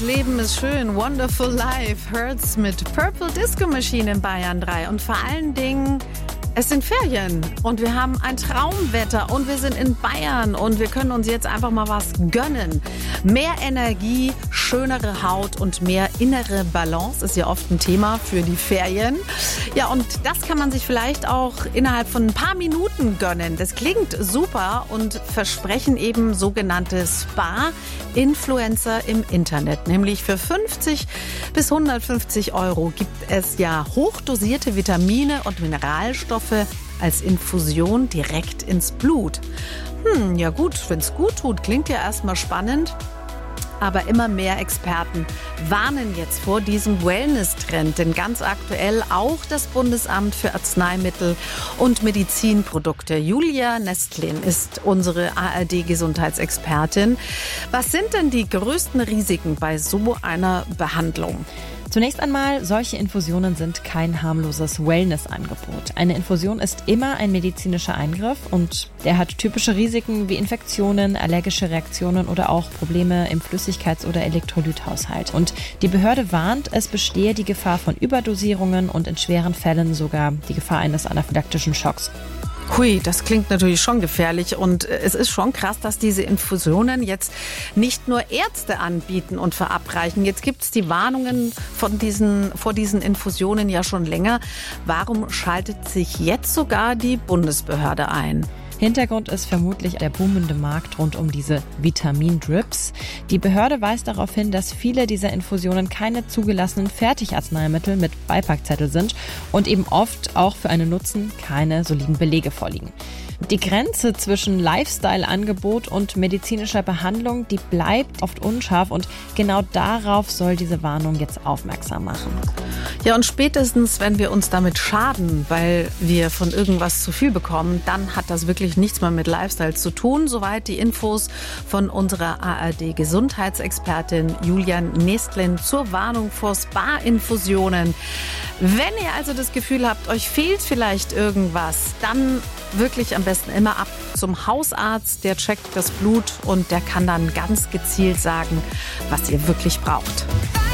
Leben ist schön. Wonderful Life. Hurts mit Purple Disco Machine in Bayern 3. Und vor allen Dingen, es sind Ferien und wir haben ein Traumwetter und wir sind in Bayern und wir können uns jetzt einfach mal was gönnen. Mehr Energie, schönere Haut und mehr innere Balance ist ja oft ein Thema für die Ferien. Ja, und das kann man sich vielleicht auch innerhalb von ein paar Minuten gönnen. Das klingt super und versprechen eben sogenannte Spa-Influencer im Internet. Nämlich für 50 bis 150 € gibt es ja hochdosierte Vitamine und Mineralstoffe als Infusion direkt ins Blut. Ja gut, wenn es gut tut, klingt ja erstmal spannend. Aber immer mehr Experten warnen jetzt vor diesem Wellness-Trend. Denn ganz aktuell auch das Bundesamt für Arzneimittel und Medizinprodukte. Julia Nestlin ist unsere ARD-Gesundheitsexpertin. Was sind denn die größten Risiken bei so einer Behandlung? Zunächst einmal, solche Infusionen sind kein harmloses Wellness-Angebot. Eine Infusion ist immer ein medizinischer Eingriff und der hat typische Risiken wie Infektionen, allergische Reaktionen oder auch Probleme im Flüssigkeits- oder Elektrolythaushalt. Und die Behörde warnt, es bestehe die Gefahr von Überdosierungen und in schweren Fällen sogar die Gefahr eines anaphylaktischen Schocks. Hui, das klingt natürlich schon gefährlich und es ist schon krass, dass diese Infusionen jetzt nicht nur Ärzte anbieten und verabreichen. Jetzt gibt es die Warnungen vor diesen Infusionen ja schon länger. Warum schaltet sich jetzt sogar die Bundesbehörde ein? Hintergrund ist vermutlich der boomende Markt rund um diese Vitamindrips. Die Behörde weist darauf hin, dass viele dieser Infusionen keine zugelassenen Fertigarzneimittel mit Beipackzettel sind und eben oft auch für einen Nutzen keine soliden Belege vorliegen. Die Grenze zwischen Lifestyle-Angebot und medizinischer Behandlung, die bleibt oft unscharf und genau darauf soll diese Warnung jetzt aufmerksam machen. Ja, und spätestens, wenn wir uns damit schaden, weil wir von irgendwas zu viel bekommen, dann hat das wirklich nichts mehr mit Lifestyle zu tun. Soweit die Infos von unserer ARD-Gesundheitsexpertin Julia Nestlin zur Warnung vor Spa-Infusionen. Wenn ihr also das Gefühl habt, euch fehlt vielleicht irgendwas, dann wirklich am besten immer ab zum Hausarzt. Der checkt das Blut und der kann dann ganz gezielt sagen, was ihr wirklich braucht.